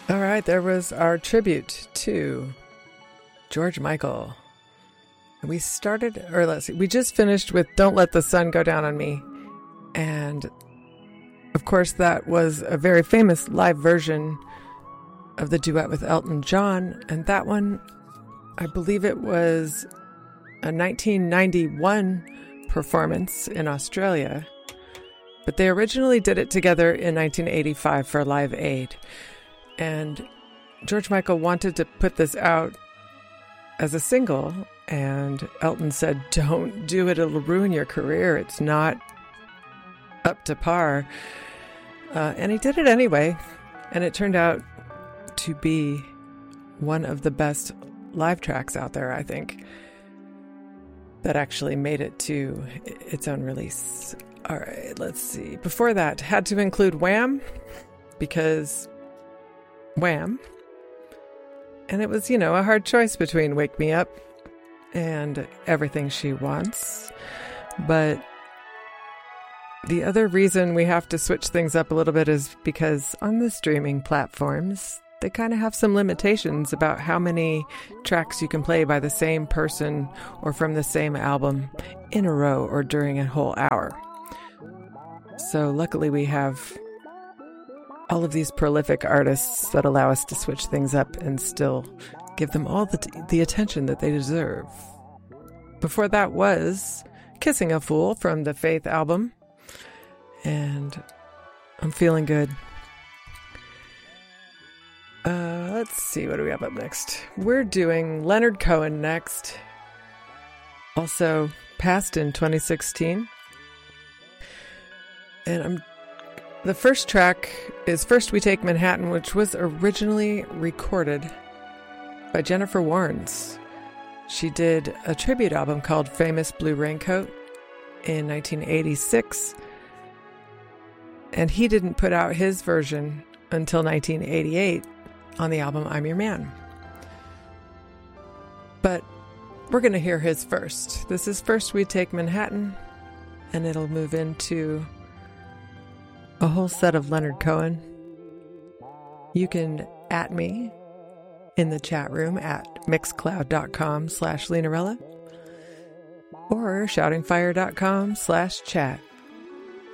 All right, there was our tribute to George Michael. We just finished with Don't Let the Sun Go Down on Me. And of course, that was a very famous live version of the duet with Elton John. And that one, I believe it was a 1991 performance in Australia. But they originally did it together in 1985 for Live Aid. And George Michael wanted to put this out as a single, and Elton said, "Don't do it, it'll ruin your career. It's not up to par." And he did it anyway, and it turned out to be one of the best live tracks out there, I think, that actually made it to its own release. All right, let's see. Before that, had to include Wham, because Wham. And it was, a hard choice between Wake Me Up and Everything She Wants. But the other reason we have to switch things up a little bit is because on the streaming platforms, they kind of have some limitations about how many tracks you can play by the same person or from the same album in a row or during a whole hour. So luckily we have all of these prolific artists that allow us to switch things up and still give them all the attention that they deserve. Before that was Kissing a Fool from the Faith album. And I'm feeling good. Let's see, what do we have up next? We're doing Leonard Cohen next. Also passed in 2016. And the first track is First We Take Manhattan, which was originally recorded by Jennifer Warnes. She did a tribute album called Famous Blue Raincoat in 1986. And he didn't put out his version until 1988 on the album I'm Your Man. But we're going to hear his first. This is First We Take Manhattan, and it'll move into a whole set of Leonard Cohen. You can @ me in the chat room at mixcloud.com/Lenarella or shoutingfire.com/chat.